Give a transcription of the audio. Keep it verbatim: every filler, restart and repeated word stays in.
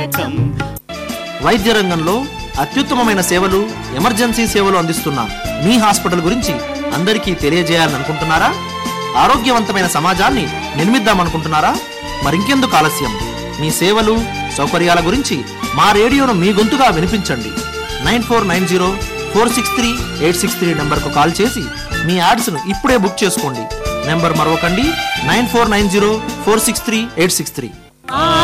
నమ్మకం. వైద్య రంగంలో అత్యుత్తమమైన సేవలు, ఎమర్జెన్సీ సేవలు అందిస్తున్న మీ హాస్పిటల్ గురించి అందరికీ తెలియజేయాలనుకుంటున్నారా? ఆరోగ్యవంతమైన సమాజాన్ని నిర్మిద్దామనుకుంటున్నారా? మరింకెందుకు ఆలస్యం? మీ సేవలు, సౌకర్యాల గురించి మా రేడియోను మీ గొంతుగా వినిపించండి. Nine four nine zero four six three eight six three నెంబర్కు కాల్ చేసి మీ యాడ్స్ను ఇప్పుడే బుక్ చేసుకోండి. Number మరొకండి, nine four nine zero four six three eight six three.